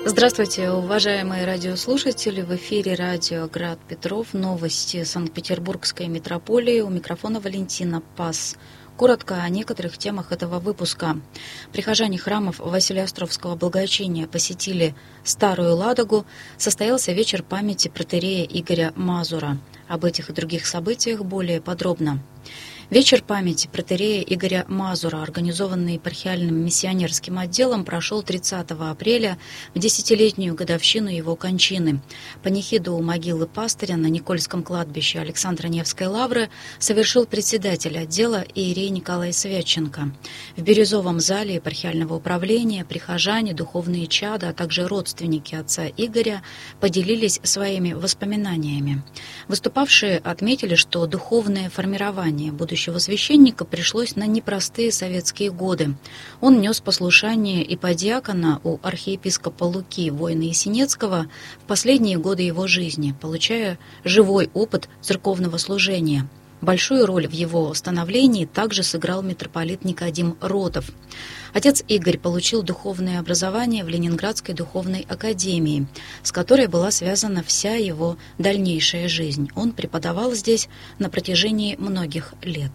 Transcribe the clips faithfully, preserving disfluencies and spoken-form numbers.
Здравствуйте, уважаемые радиослушатели! В эфире радио «Град Петров». Новости Санкт-Петербургской метрополии. У микрофона Валентина Пас. Коротко о некоторых темах этого выпуска. Прихожане храмов Василеостровского благочиния посетили Старую Ладогу. Состоялся вечер памяти протоиерея Игоря Мазура. Об этих и других событиях более подробно. Вечер памяти протоиерея Игоря Мазура, организованный епархиальным миссионерским отделом, прошел тридцатого апреля в десятилетнюю годовщину его кончины. Панихиду у могилы пастыря на Никольском кладбище Александра Невской лавры совершил председатель отдела иерей Николай Святченко. В бирюзовом зале епархиального управления прихожане, духовные чада, а также родственники отца Игоря поделились своими воспоминаниями. Выступавшие отметили, что духовное формирование будущего священника пришлось на непростые советские годы. Он нес послушание иподиакона у архиепископа Луки Воина Есенецкого в последние годы его жизни, получая живой опыт церковного служения. Большую роль в его становлении также сыграл митрополит Никодим Ротов. Отец Игорь получил духовное образование в Ленинградской духовной академии, с которой была связана вся его дальнейшая жизнь. Он преподавал здесь на протяжении многих лет.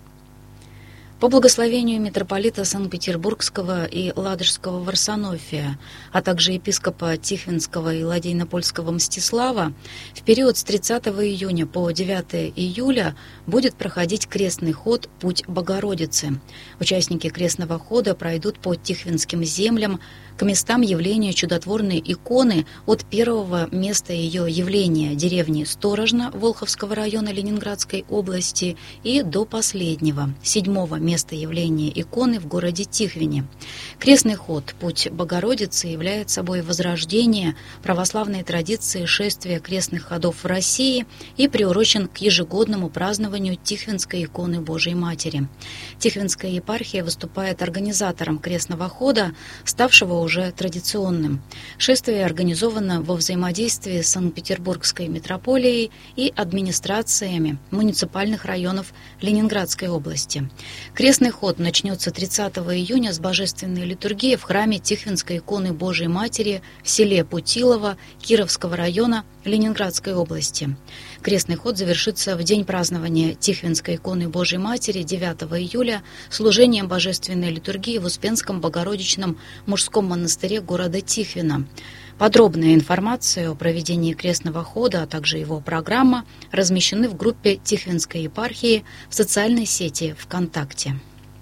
По благословению митрополита Санкт-Петербургского и Ладожского Варсонофия, а также епископа Тихвинского и Ладейно-Польского Мстислава, в период с тридцатого июня по девятого июля будет проходить крестный ход «Путь Богородицы». Участники крестного хода пройдут по Тихвинским землям к местам явления чудотворной иконы от первого места ее явления деревни Сторожна Волховского района Ленинградской области и до последнего, седьмого места явления иконы в городе Тихвине. Крестный ход «Путь Богородицы» является собой возрождение православной традиции шествия крестных ходов в России и приурочен к ежегодному празднованию Тихвинской иконы Божией Матери. Тихвинская епархия выступает организатором крестного хода, ставшего уже уже традиционным. Шествие организовано во взаимодействии с Санкт-Петербургской метрополией и администрациями муниципальных районов Ленинградской области. Крестный ход начнется тридцатого июня с божественной литургии в храме Тихвинской иконы Божией Матери в селе Путилово Кировского района Ленинградской области. Крестный ход завершится в день празднования Тихвинской иконы Божией Матери девятого июля служением божественной литургии в Успенском Богородичном мужском монастыре города Тихвина. Подробная информация о проведении крестного хода, а также его программа размещены в группе Тихвинской епархии в социальной сети ВКонтакте.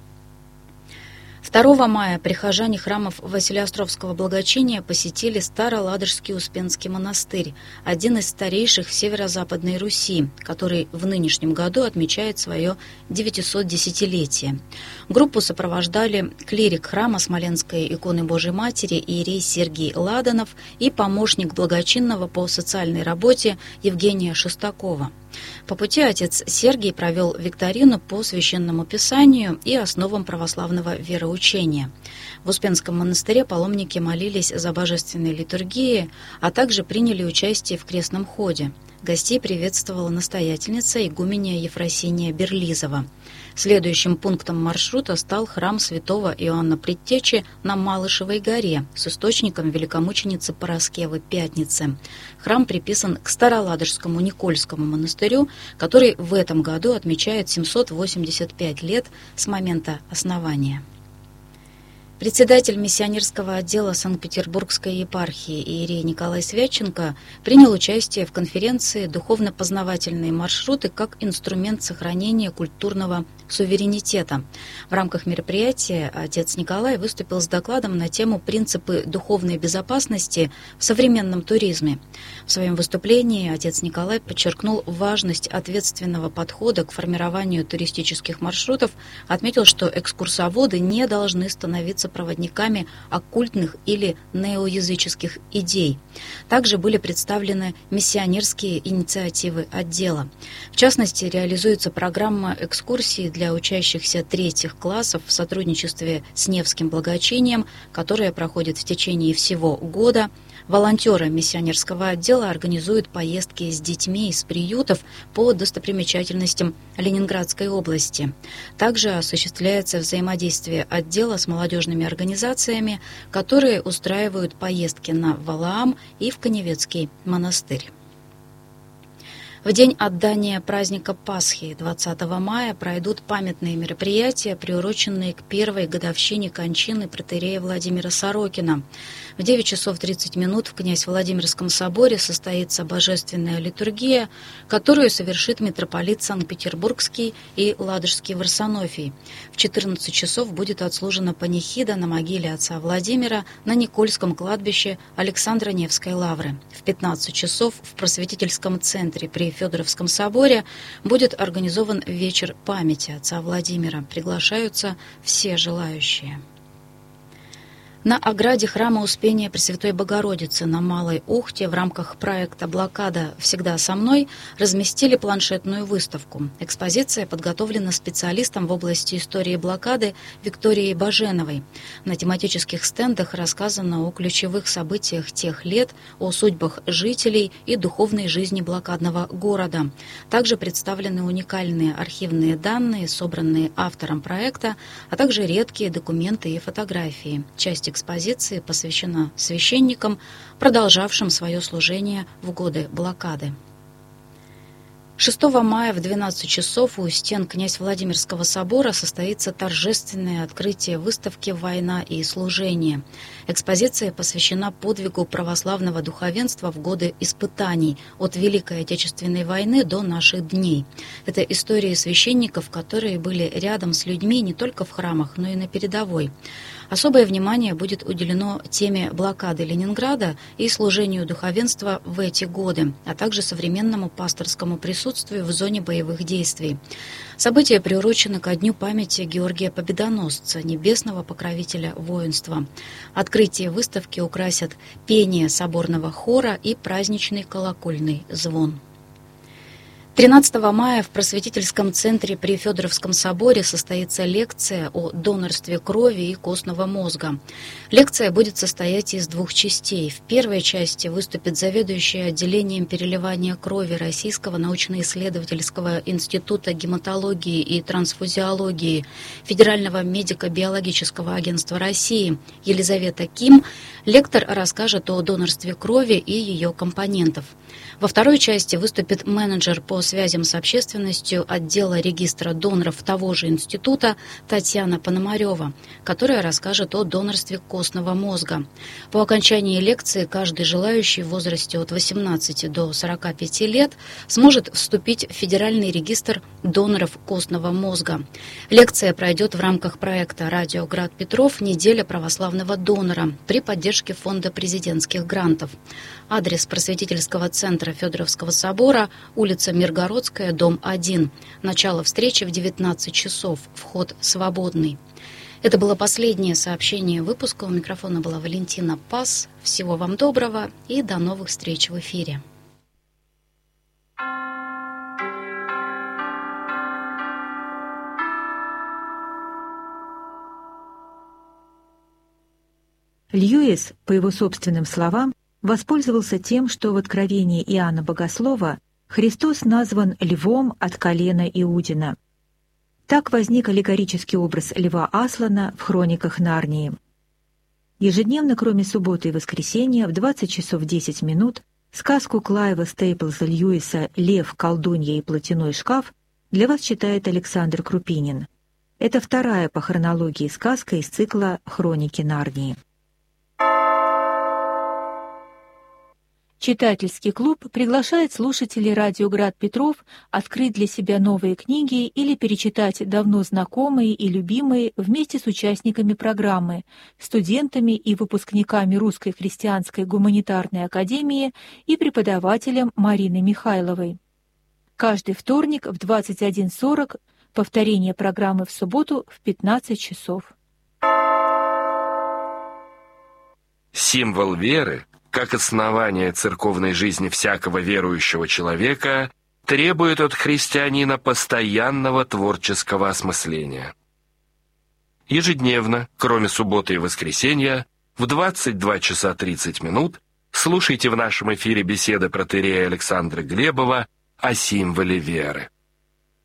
второго мая прихожане храмов Василеостровского благочиния посетили Староладожский Успенский монастырь, один из старейших в северо-западной Руси, который в нынешнем году отмечает свое девятисотдесятилетие. Группу сопровождали клирик храма Смоленской иконы Божией Матери иерей Сергий Ладанов и помощник благочинного по социальной работе Евгения Шестакова. По пути отец Сергий провел викторину по священному писанию и основам православного вероучения. В Успенском монастыре паломники молились за божественной литургией, а также приняли участие в крестном ходе. Гостей приветствовала настоятельница игуменья Ефросиния Берлизова. Следующим пунктом маршрута стал храм святого Иоанна Предтечи на Малышевой горе с источником великомученицы Параскевы Пятницы. Храм приписан к Староладожскому Никольскому монастырю, который в этом году отмечает семьсот восемьдесят пять лет с момента основания. Председатель миссионерского отдела Санкт-Петербургской епархии иерей Николай Святченко принял участие в конференции «Духовно-познавательные маршруты как инструмент сохранения культурного суверенитета». В рамках мероприятия отец Николай выступил с докладом на тему «Принципы духовной безопасности в современном туризме». В своем выступлении отец Николай подчеркнул важность ответственного подхода к формированию туристических маршрутов, отметил, что экскурсоводы не должны становиться проводниками оккультных или неоязыческих идей. Также были представлены миссионерские инициативы отдела. В частности, реализуется программа экскурсий для учащихся третьих классов в сотрудничестве с Невским благочинием, которая проходит в течение всего года. Волонтеры миссионерского отдела организуют поездки с детьми из приютов по достопримечательностям Ленинградской области. Также осуществляется взаимодействие отдела с молодежными общественными организациями, которые устраивают поездки на Валаам и в Каневецкий монастырь. В день отдания праздника Пасхи, двадцатого мая, пройдут памятные мероприятия, приуроченные к первой годовщине кончины протоиерея Владимира Сорокина. В девять часов тридцать минут в Князь-Владимирском соборе состоится божественная литургия, которую совершит митрополит Санкт-Петербургский и Ладожский Варсонофий. В четырнадцать часов будет отслужена панихида на могиле отца Владимира на Никольском кладбище Александра Невской лавры. В пятнадцать часов в просветительском центре при Федоровском соборе будет организован вечер памяти отца Владимира. Приглашаются все желающие. На ограде храма Успения Пресвятой Богородицы на Малой Ухте в рамках проекта «Блокада. Всегда со мной» разместили планшетную выставку. Экспозиция подготовлена специалистом в области истории блокады Викторией Баженовой. На тематических стендах рассказано о ключевых событиях тех лет, о судьбах жителей и духовной жизни блокадного города. Также представлены уникальные архивные данные, собранные автором проекта, а также редкие документы и фотографии. Часть экспозиции посвящена священникам, продолжавшим свое служение в годы блокады. шестого мая в двенадцать часов у стен Князь-Владимирского собора состоится торжественное открытие выставки «Война и служение». Экспозиция посвящена подвигу православного духовенства в годы испытаний от Великой Отечественной войны до наших дней. Это истории священников, которые были рядом с людьми не только в храмах, но и на передовой. Особое внимание будет уделено теме блокады Ленинграда и служению духовенства в эти годы, а также современному пасторскому присутствию в зоне боевых действий. События приурочены ко Дню памяти Георгия Победоносца, небесного покровителя воинства. Открытие выставки украсят пение соборного хора и праздничный колокольный звон. тринадцатого мая в просветительском центре при Федоровском соборе состоится лекция о донорстве крови и костного мозга. Лекция будет состоять из двух частей. В первой части выступит заведующая отделением переливания крови Российского научно-исследовательского института гематологии и трансфузиологии Федерального медико-биологического агентства России Елизавета Ким. Лектор расскажет о донорстве крови и ее компонентов. Во второй части выступит менеджер по связям с общественностью отдела регистра доноров того же института Татьяна Пономарева, которая расскажет о донорстве костного мозга. По окончании лекции каждый желающий в возрасте от восемнадцати до сорока пяти лет сможет вступить в Федеральный регистр доноров костного мозга. Лекция пройдет в рамках проекта «Радио Град Петров. Неделя православного донора» при поддержке Фонда президентских грантов. Адрес просветительского центра Федоровского собора, улица Миргородская, дом один. Начало встречи в девятнадцать часов. Вход свободный. Это было последнее сообщение выпуска. У микрофона была Валентина Пас. Всего вам доброго и до новых встреч в эфире. Льюис, по его собственным словам, воспользовался тем, что в Откровении Иоанна Богослова Христос назван львом от колена Иудина. Так возник аллегорический образ льва Аслана в хрониках Нарнии. Ежедневно, кроме субботы и воскресенья, в двадцать часов десять минут сказку Клайва Стейплза Льюиса «Лев, колдунья и платяной шкаф» для вас читает Александр Крупинин. Это вторая по хронологии сказка из цикла «Хроники Нарнии». Читательский клуб приглашает слушателей радио Град Петров открыть для себя новые книги или перечитать давно знакомые и любимые вместе с участниками программы, студентами и выпускниками Русской христианской гуманитарной академии и преподавателем Мариной Михайловой. Каждый вторник в двадцать один сорок, повторение программы в субботу в пятнадцать часов. Символ веры, как основание церковной жизни всякого верующего человека, требует от христианина постоянного творческого осмысления. Ежедневно, кроме субботы и воскресенья, в двадцать два часа тридцать минут слушайте в нашем эфире беседы протоиерея Александра Глебова о символе веры.